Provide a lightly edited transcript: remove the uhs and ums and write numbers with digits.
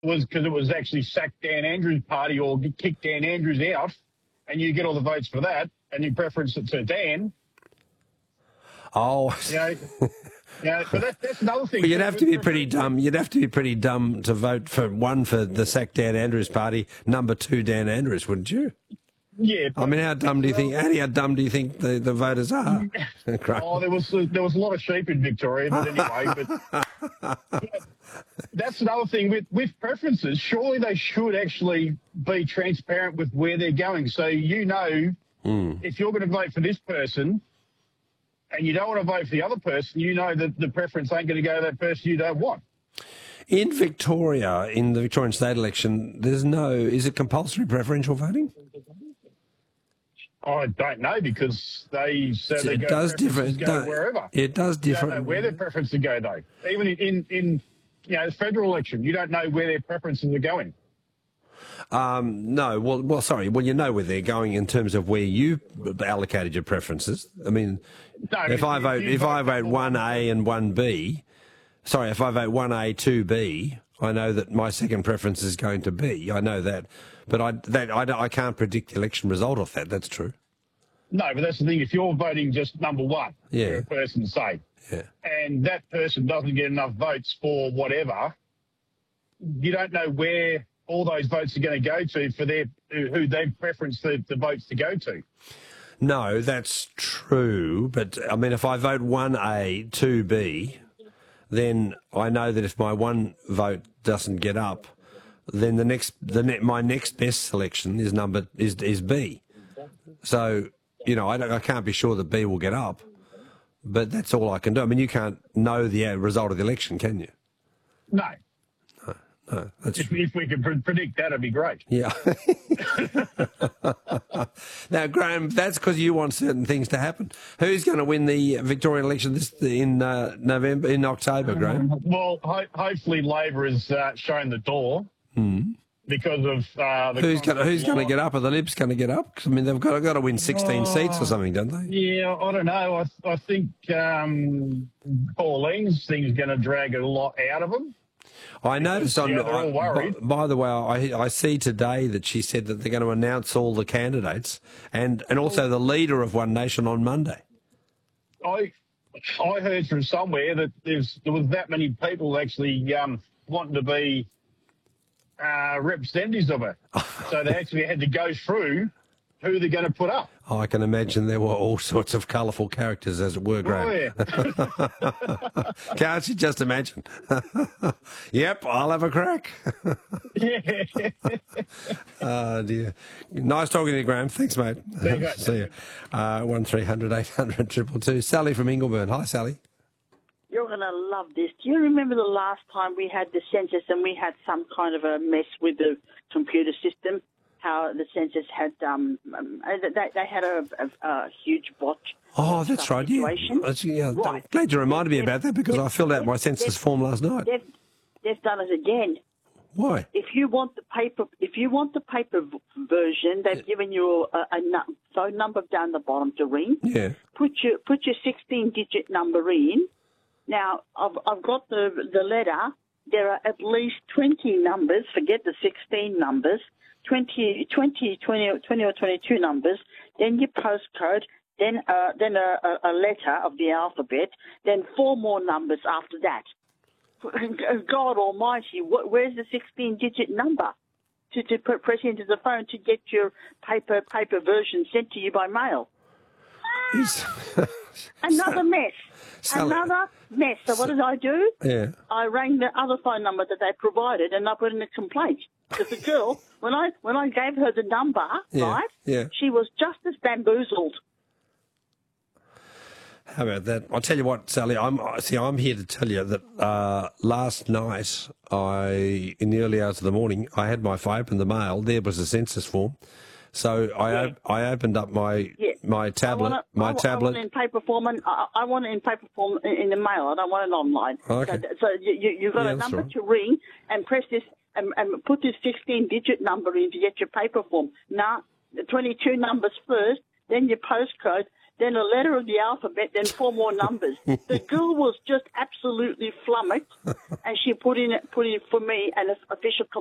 was because it was actually sack Dan Andrews' party or kick Dan Andrews out, and you get all the votes for that, and you preference it to Dan. Oh, But that's another thing. Well, you'd have to be pretty dumb. You'd have to be pretty dumb to vote for one for the sack Dan Andrews party, number 2 Dan Andrews, wouldn't you? Yeah. I mean, how dumb do you think? How dumb do you think the voters are? Oh, there was a lot of sheep in Victoria, but anyway. But that's another thing with preferences. Surely they should actually be transparent with where they're going, so if you're going to vote for this person and you don't want to vote for the other person, you know that the preference ain't going to go to that person you don't want. In Victoria, in the Victorian state election, is it compulsory preferential voting? I don't know because they said they go wherever. It does differ. You don't know where their preferences go though. Even in the federal election, you don't know where their preferences are going. No, well, sorry. Well, you know where they're going in terms of where you allocated your preferences. I mean, if I vote 1A and 1B, sorry, if I vote 1A, 2B, I know that my second preference is going to B. I know that. But I can't predict the election result off that. That's true. No, but that's the thing. If you're voting just number one for a person, say, and that person doesn't get enough votes for whatever, you don't know where all those votes are going to go to for who they preference the votes to go to. No, that's true. But, I mean, if I vote 1A, 2B, then I know that if my one vote doesn't get up, then my next best selection is B. So, I can't be sure that B will get up, but that's all I can do. I mean, you can't know the result of the election, can you? No. If we could predict that, it'd be great. Yeah. Now, Graham, that's because you want certain things to happen. Who's going to win the Victorian election in October, Graham? Well, hopefully Labor has shown the door. Because of who's going to get up? Are the Libs going to get up? 'Cause, I mean, they've got to win 16 seats or something, don't they? Yeah, I don't know. I think Pauline's thing's going to drag a lot out of them. I noticed they're all worried. By the way, I see today that she said that they're going to announce all the candidates and also the leader of One Nation on Monday. I heard from somewhere that there was that many people actually wanting to be representatives of it. So they actually had to go through who they're going to put up. I can imagine there were all sorts of colourful characters, as it were, Graham. Oh, yeah. Can't you just imagine? Yep, I'll have a crack. Oh, dear. Nice talking to you, Graham. Thanks, mate. See you. 1300 800 222. Sally from Ingleburn. Hi, Sally. You're going to love this. Do you remember the last time we had the census and we had some kind of a mess with the computer system? How the census had they had a huge botch. Oh, that's right. Yeah, right. Glad you reminded me about that because I filled out my census form last night. They've done it again. Why? If you want the paper version, they've given you a phone number down the bottom to ring. Yeah. Put your 16-digit number in. Now I've got the letter. There are at least 20 numbers. Forget the 16 numbers. 20 or 22 numbers, then your postcode, then a letter of the alphabet, then 4 more numbers after that. God Almighty, where's the 16-digit number to press into the phone to get your paper version sent to you by mail? Another mess. Another mess. So what did I do? Yeah. I rang the other phone number that they provided and I put in a complaint. Because the girl, when I gave her the number, right, she was just as bamboozled. How about that? I'll tell you what, Sally, I'm here to tell you that last night, in the early hours of the morning, I opened the mail. There was a census form. So I opened up my tablet. I want it in paper form, and I want it in paper form in the mail. I don't want it online. Okay. So you've got a number to ring and press this and put this 16-digit number in to get your paper form. Now, the 22 numbers first, then your postcode, then a letter of the alphabet, then 4 more numbers. The girl was just absolutely flummoxed, and she put in for me an official